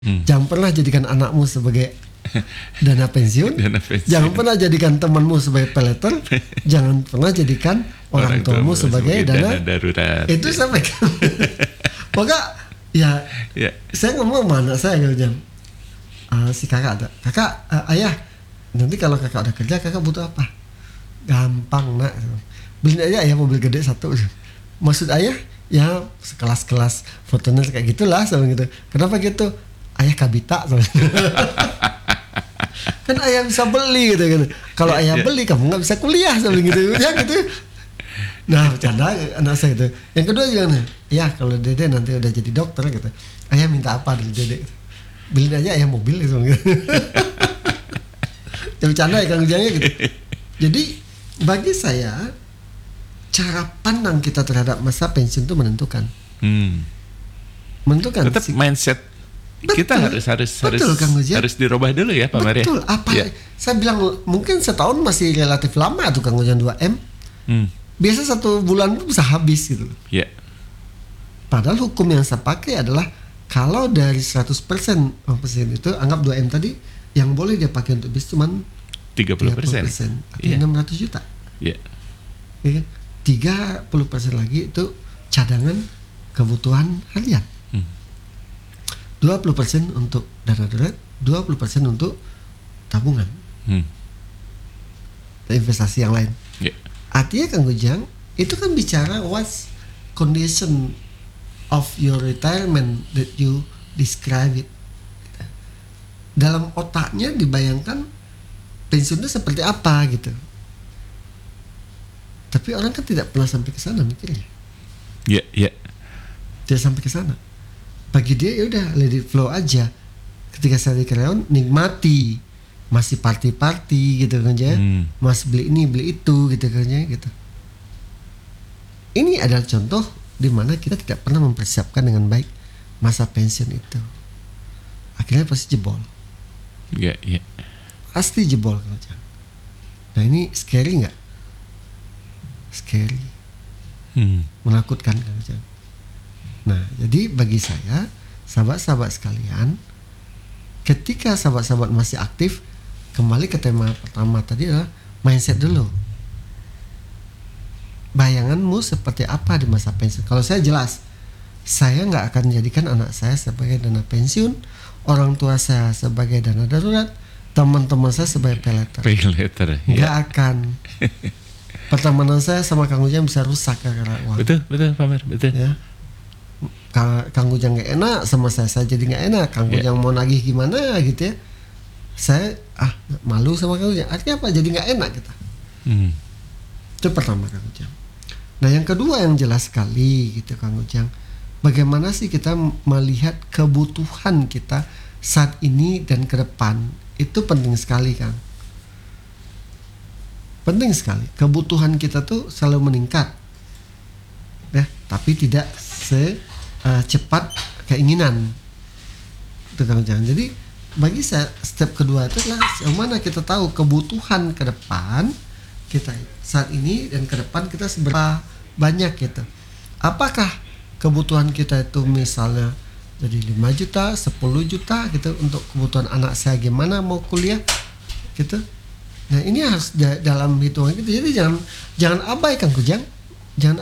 Jangan pernah jadikan anakmu sebagai dana pensiun. Jangan pernah jadikan temanmu sebagai pay later. Jangan pernah jadikan orang tuamu sebagai dana darurat. Itu sampaikan. Pokoknya ya. Saya ngomong mana saya jam. Si kakak ada. Kakak, ayah, nanti kalau kakak udah kerja, kakak butuh apa? Gampang nak. Beliin aja ayah mobil gede 1. Maksud ayah ya sekelas-kelas fotonya kayak gitulah sama gitu. Kenapa gitu? Ayah kabita kan ayah bisa beli gitu kan. Kalau ayah beli kamu nggak bisa kuliah sama gitu ya gitu. Nah bercanda anak saya gitu. Yang kedua gimana? Ya kalau dede nanti udah jadi dokter gitu. Ayah minta apa dari dede? Beliin aja ayah mobil gitu. Ya bercanda ya Kang Ujangnya gitu. Jadi bagi saya cara pandang kita terhadap masa pensiun itu menentukan. Menentukan. Tetap mindset kita harus dirubah dulu ya Pak Maria. Betul. Apa? Ya. Saya bilang mungkin setahun masih relatif lama tuh Kang Ujang 2M. Biasa 1 bulan itu bisa habis gitu. Ya. Padahal hukum yang saya pakai adalah kalau dari 100% itu anggap 2M tadi yang boleh dia pakai untuk bis cuma 30%. Artinya 600 juta. Iya. Ya kan? 30% lagi itu cadangan kebutuhan harian. 20% untuk dana darurat, 20% untuk tabungan. Investasi yang lain. Yeah. Artinya Kang Ujang, itu kan bicara what's condition of your retirement that you describe it. Dalam otaknya dibayangkan pensiunnya seperti apa gitu. Tapi orang kan tidak pernah sampai ke sana mikirnya. Iya. Tidak sampai ke sana. Bagi dia ya udah let it flow aja. Ketika saya di karyawan nikmati, masih party gitu kan ya, masih beli ini beli itu gitu kan ya gitu. Ini adalah contoh di mana kita tidak pernah mempersiapkan dengan baik masa pensiun itu. Akhirnya pasti jebol. Iya. Pasti jebol kan. Nah ini scary nggak? Scary. Menakutkan kan. Nah, jadi bagi saya, sahabat-sahabat sekalian, ketika sahabat-sahabat masih aktif, kembali ke tema pertama tadi adalah mindset dulu. Bayanganmu seperti apa di masa pensiun? Kalau saya jelas, saya nggak akan jadikan anak saya sebagai dana pensiun, orang tua saya sebagai dana darurat, teman-teman saya sebagai pay later. Nggak akan. Pertemanan saya sama Kang Ujang bisa rusak karena uang. Betul Pak Mar, betul. Ya. Kang Ujang gak enak sama saya jadi gak enak. Kang Ujang mau nagih gimana gitu ya, saya malu sama Kang Ujang. Artinya apa? Jadi gak enak kita. Itu pertama Kang Ujang. Nah yang kedua yang jelas sekali gitu Kang Ujang, bagaimana sih kita melihat kebutuhan kita saat ini dan ke depan. Itu penting sekali Kang. Penting sekali. Kebutuhan kita tuh selalu meningkat ya, tapi tidak cepat keinginan itu Kang Ujang. Jadi bagi saya step kedua itu adalah bagaimana kita tahu kebutuhan ke depan kita saat ini dan ke depan kita seberapa banyak gitu. Apakah kebutuhan kita itu misalnya jadi 5 juta, 10 juta gitu untuk kebutuhan anak saya gimana mau kuliah gitu. Nah ini harus dalam hitungan gitu. Jadi jangan abai Kang Ujang. Jangan